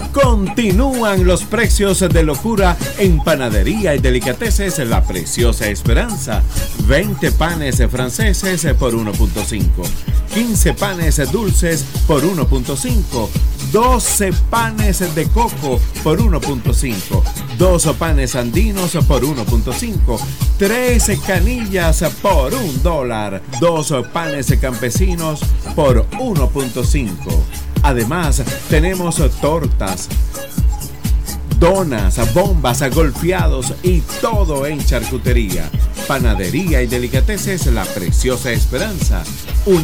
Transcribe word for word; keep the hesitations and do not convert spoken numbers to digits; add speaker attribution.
Speaker 1: Continúan los precios de locura en Panadería y Delicateces La Preciosa Esperanza. veinte panes franceses por uno punto cinco. quince panes dulces por uno punto cinco. doce panes de coco por uno punto cinco. dos panes andinos por uno punto cinco. tres canillas por un dólar. dos panes campesinos por uno punto cinco. Además, tenemos tortas, donas, bombas, golpeados y todo en charcutería. Panadería y Delicateces La Preciosa Esperanza.